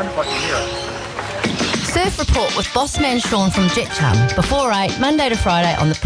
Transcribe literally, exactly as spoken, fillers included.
if I can hear it. Surf Report with Bossman Sean from Jet Chum. Before eight, Monday to Friday on the